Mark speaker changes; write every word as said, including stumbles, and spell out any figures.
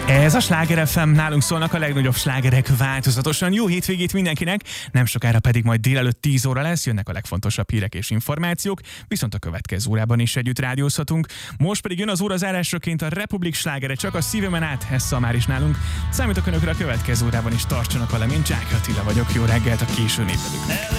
Speaker 1: Ez a Sláger ef em, nálunk szólnak a legnagyobb slágerek változatosan. Jó hétvégét mindenkinek, nem sokára pedig majd délelőtt tíz óra lesz, jönnek a legfontosabb hírek és információk, viszont a következő órában is együtt rádiózhatunk. Most pedig jön az órazárásraként a Republik slágere, csak a szívemen át, Hessa már is nálunk. Számítok önökre a következő órában is, tartsanak velem, én Csáky Attila vagyok, jó reggelt a késő népelőknek.